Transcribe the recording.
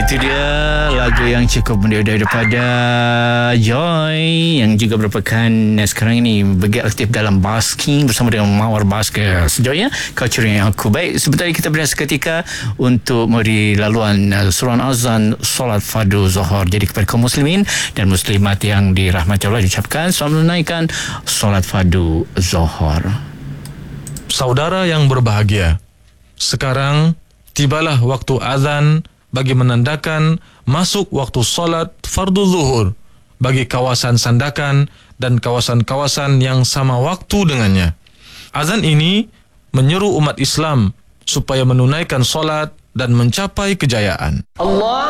Itu dia lagu yang cukup mendayu daripada Joy, yang juga merupakan sekarang ini bergerak aktif dalam basking bersama dengan Mawar Baskers. Joy, ya, kau curi yang aku. Baik, sebentar kita berehat seketika untuk memberi laluan suruhan azan solat fardu Zuhur. Jadi kepada kaum muslimin dan muslimat yang dirahmati Allah diucapkan selamat menunaikan solat fardu Zuhur. Saudara yang berbahagia, sekarang tibalah waktu azan bagi menandakan masuk waktu solat fardu zuhur bagi kawasan Sandakan dan kawasan-kawasan yang sama waktu dengannya. Azan ini menyeru umat Islam supaya menunaikan solat dan mencapai kejayaan. Allah